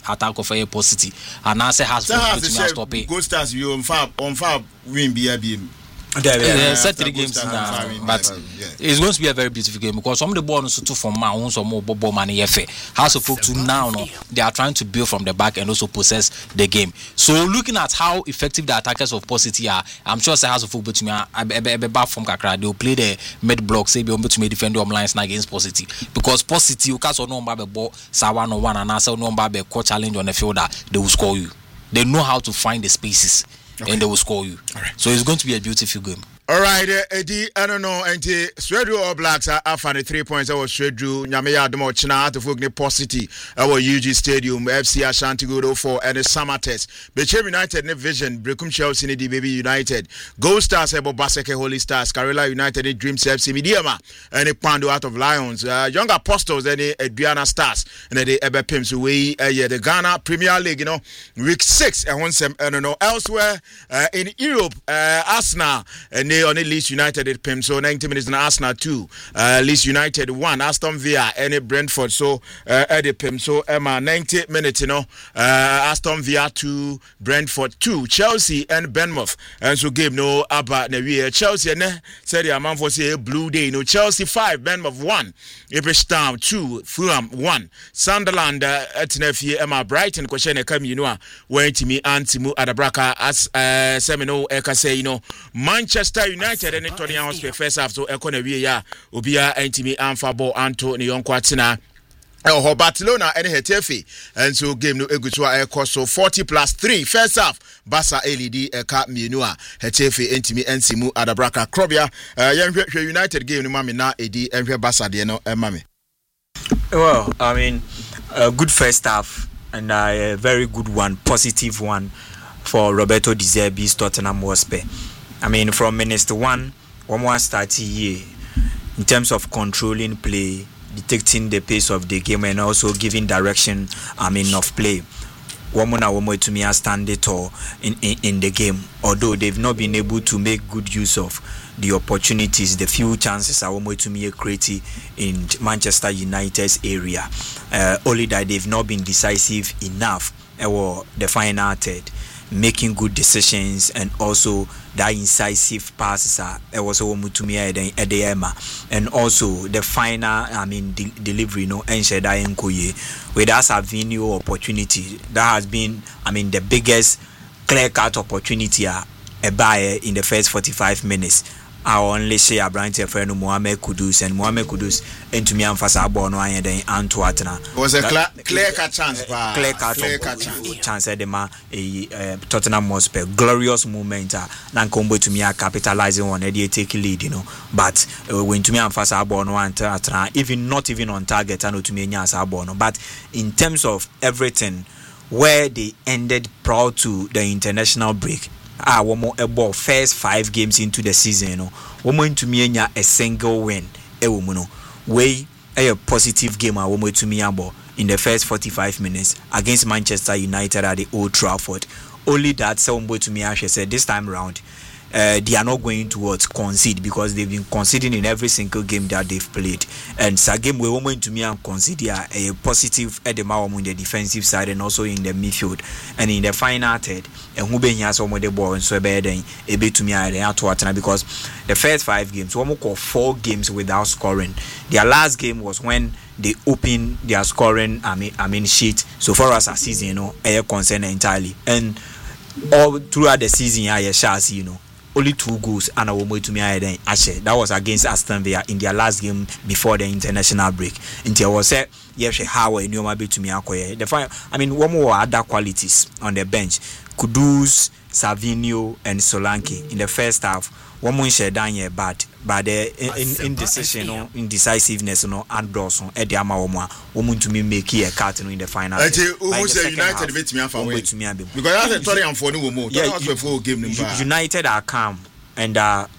attack of a City and now say has to stop it. Gold Stars you on far win BIB. Set 3 games now, but it's going to be a very beautiful game because some of the bonus to from Mount some more Bobo Money House of Folk to now they are trying to build from the back and also possess the game. So looking at how effective the attackers of City are, I'm sure House of Folk to me back from Kakra they will play the mid block say be able to defend the lines against City because City you can't no mbabe ball sawa no one and answer no mbabe co challenge on the field that they will score you. They know how to find the spaces. Okay. And they will score you. Right. So it's going to be a beautiful game. All right, Eddie, I don't know, and Swedru All Blacks are after 3 points. I was Swedru, Nyamea Demo China, to Fogni City, our UG Stadium, FC Ashanti Godo for and the summer test. Bechem United, Vision, Brekum Chelsea, Baby United, Gold Stars, Ebo Baseke, Holy Stars, Karela United, Dreams FC, Mediama, and a Pando out of Lions, Young Apostles, and Adriana Stars, and the Ebe Pims away, the Ghana Premier League, week 6, and once, I don't know, elsewhere in Europe, Arsenal, and on Leeds United at Pim, so 90 minutes in Arsenal 2, Leeds United 1, Aston Villa and Brentford, so at the Pim, so Emma 90 minutes, Aston Villa 2, Brentford 2, Chelsea and Bournemouth, and so game no about the Chelsea and said the amount for say blue day, Chelsea 5, Bournemouth 1, Ipswich Town 2, Fulham 1, Sunderland at Nefi Emma Brighton, question come went to me Antimu Adabraka as Semino Eka say Manchester United and Tony Hotspur first half so Ekonomi ya Obia Antimi Amfabo Anto ne Yonkwatina Barcelona and Hetafe and so game no egutwa ekọ so 40+3 first half Barca LED eka mienua Hetafe Antimi Ensimu Adabraka Krobia yenhwe United game no mame na edi enhwe Barca de no mame. Well, I mean a good first half and a very good one, positive one for Roberto De Zerbi's Tottenham Hotspur. I mean, from minute 1, one more start here in terms of controlling play, detecting the pace of the game, and also giving direction. Of play. One more to me stand it all in the game. Although they've not been able to make good use of the opportunities, the few chances are one to me creative in Manchester United's area. Only that they've not been decisive enough. Or the final third. Making good decisions and also that incisive passes was and also the final delivery and Sheda Nkoye with us a venue opportunity that has been the biggest clear cut opportunity in the first 45 minutes. I only say a branch of Mohamed Kudus and Mohamed Kudus into me and Fasabo no and then Antoatna. It was a clear cut chance, clear cut chance at the Tottenham Hotspur. Glorious moment, Nankombo to me are capitalizing on it, take lead, But when to me and Fasabo no and even not even on target, I know to me Sabono. But in terms of everything, where they ended prior to the international break. One more about first 5 games into the season, woman to me a single win. Way a positive game woman to me about in the first 45 minutes against Manchester United at the Old Trafford. Only that someone to me actually said this time round they are not going to concede because they've been conceding in every single game that they've played. And so game we want to me and consider a positive at the moment in the defensive side and also in the midfield. And in the final third, and who been here some of the ball and so better than a bit to me because the first 5 games, one more call 4 games without scoring. Their last game was when they opened their scoring sheet. So for us a season, air concern entirely. And all throughout the season, I shall see, only 2 goals and I will wait to me then Ashe. That was against Aston Villa in their last game before the international break. Until I was said, yes, how you know to me one more other qualities on the bench. Kudus, Savinho, and Solanke in the first half. One more share down here, but the indecision, indecisiveness, and Dawson, Eddie Ama, woman to me make a cut in the final. Who say United beat me because I had a story for no more. Before game United are calm and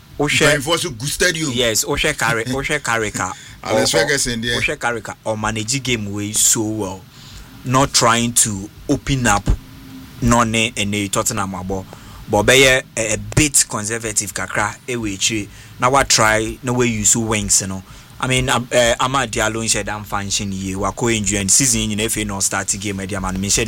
stadium. Yes, Oshe Karika. Oshe Karika or manage game way so well, not trying to open up None and a Tottenham abo. But be a bit conservative kakra ewe now what try no way use wings Amad Diallo said I'm function ye wako injury and season in FA no start game media man